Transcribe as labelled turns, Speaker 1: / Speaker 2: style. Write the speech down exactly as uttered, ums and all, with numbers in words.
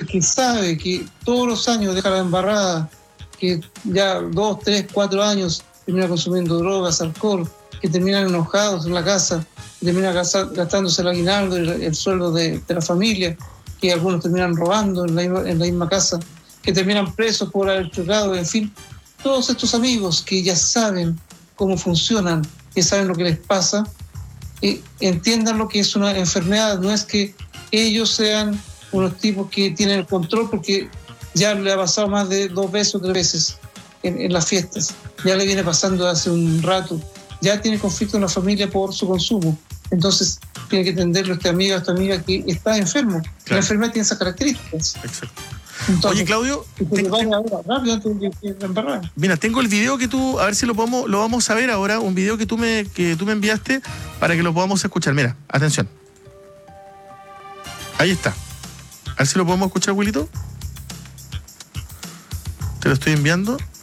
Speaker 1: que sabe que todos los años deja la embarrada, que ya dos, tres, cuatro años termina consumiendo drogas, alcohol, que terminan enojados en la casa, que terminan gastándose el aguinaldo, el, el sueldo de, de la familia, que algunos terminan robando en la, en la misma casa, que terminan presos por haber chocado, en fin, todos estos amigos que ya saben cómo funcionan, que saben lo que les pasa, eh, entiendan lo que es una enfermedad. No es que ellos sean unos tipos que tienen el control porque ya le ha pasado más de dos veces o tres veces en, en las fiestas, ya le viene pasando hace un rato, ya tiene conflicto en la familia por su consumo. Entonces tiene que entenderlo este amigo, esta amiga que está enfermo. Claro. La enfermedad tiene esas características.
Speaker 2: Exacto.
Speaker 1: Entonces,
Speaker 2: oye, Claudio,
Speaker 1: ten, ten, rápido antes de que te
Speaker 2: mira, tengo el video que tú, a ver si lo podemos, lo vamos a ver ahora, un video que tú me, que tú me enviaste para que lo podamos escuchar. Mira, atención. Ahí está. A ver si lo podemos escuchar, Wilito. Te lo estoy enviando.